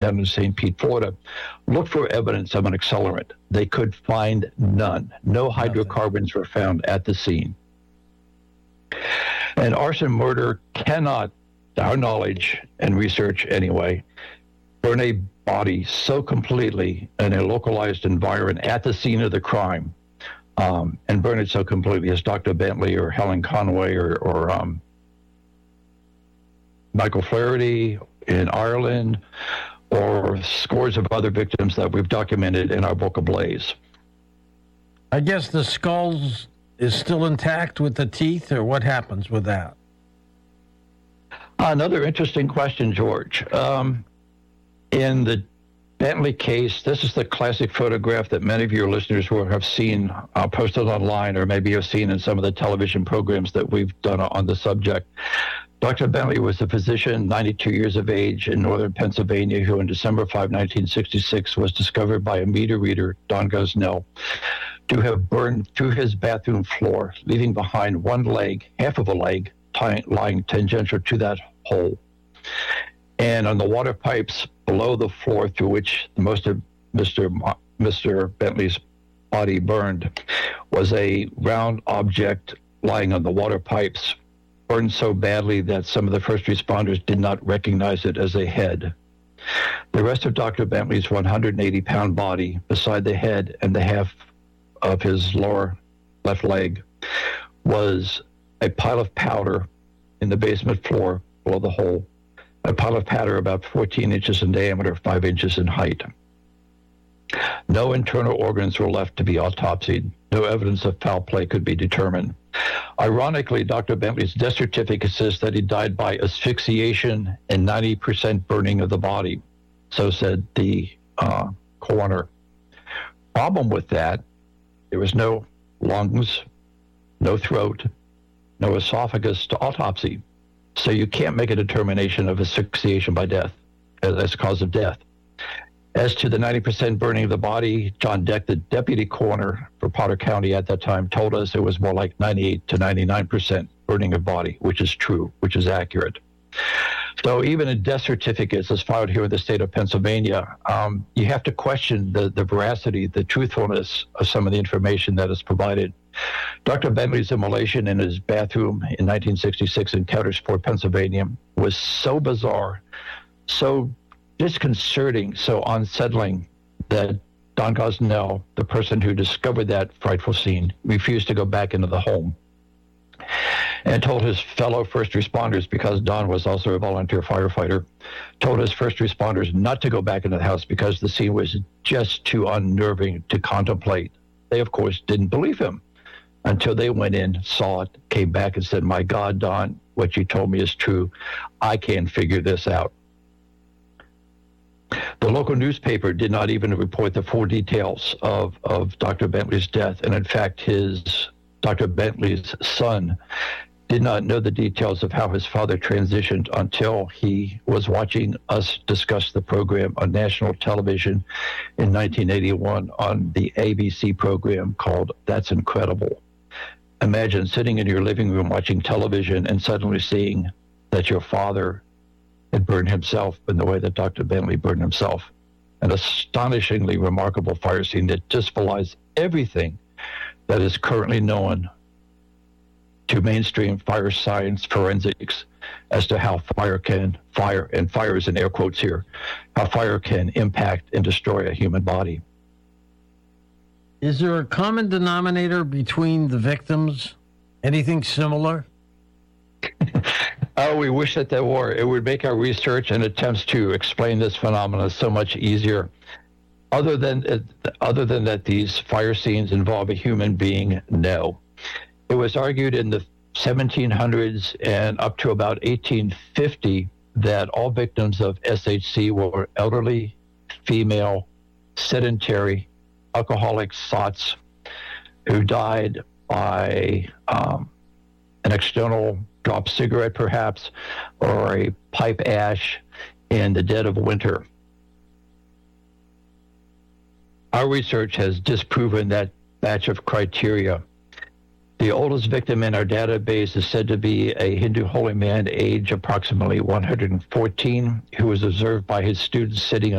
down in St. Pete, Florida, looked for evidence of an accelerant. They could find none. No hydrocarbons were found at the scene. An arson murder cannot, to our knowledge and research anyway, burn a body so completely in a localized environment at the scene of the crime, and burn it so completely as Dr. Bentley or Helen Conway or Michael Flaherty in Ireland, or scores of other victims that we've documented in our book Ablaze. I guess the skulls is still intact with the teeth, or what happens with that? Another interesting question, George. In the Bentley case, this is the classic photograph that many of your listeners will have seen posted online, or maybe have seen in some of the television programs that we've done on the subject. Dr. Bentley was a physician, 92 years of age, in northern Pennsylvania, who on December 5, 1966, was discovered by a meter reader, Don Gosnell, to have burned through his bathroom floor, leaving behind one leg, half of a leg, lying tangential to that hole. And on the water pipes below the floor through which most of Mr. Bentley's body burned was a round object lying on the water pipes, burned so badly that some of the first responders did not recognize it as a head. The rest of Dr. Bentley's 180-pound body, beside the head and the half of his lower left leg, was a pile of powder in the basement floor below the hole, a pile of powder about 14 inches in diameter, 5 inches in height. No internal organs were left to be autopsied. No evidence of foul play could be determined. Ironically, Dr. Bentley's death certificate says that he died by asphyxiation and 90% burning of the body. So said the coroner. Problem with that, there was no lungs, no throat, no esophagus to autopsy. So you can't make a determination of asphyxiation by death as cause of death. As to the 90% burning of the body, John Deck, the deputy coroner for Potter County at that time, told us it was more like 98 to 99% burning of body, which is true, which is accurate. So even in death certificates as filed here in the state of Pennsylvania, you have to question the veracity, the truthfulness of some of the information that is provided. Dr. Bentley's immolation in his bathroom in 1966 in Coudersport, Pennsylvania, was so bizarre, so disconcerting, so unsettling, that Don Gosnell, the person who discovered that frightful scene, refused to go back into the home and told his fellow first responders, because Don was also a volunteer firefighter, told his first responders not to go back into the house because the scene was just too unnerving to contemplate. They, of course, didn't believe him until they went in, saw it, came back and said, "My God, Don, what you told me is true. I can't figure this out." The local newspaper did not even report the full details of Dr. Bentley's death. And in fact, Dr. Bentley's son did not know the details of how his father transitioned until he was watching us discuss the program on national television in 1981 on the ABC program called That's Incredible. Imagine sitting in your living room watching television and suddenly seeing that your father had burned himself in the way that Dr. Bentley burned himself. An astonishingly remarkable fire scene that just belies everything that is currently known to mainstream fire science forensics as to how fire is in air quotes here, how fire can impact and destroy a human body. Is there a common denominator between the victims? Anything similar? Oh, we wish that there were. It would make our research and attempts to explain this phenomenon so much easier. Other than that these fire scenes involve a human being, no. It was argued in the 1700s and up to about 1850 that all victims of SHC were elderly, female, sedentary, alcoholic sots who died by an external dropped cigarette, perhaps, or a pipe ash in the dead of winter. Our research has disproven that batch of criteria. The oldest victim in our database is said to be a Hindu holy man, age approximately 114, who was observed by his students sitting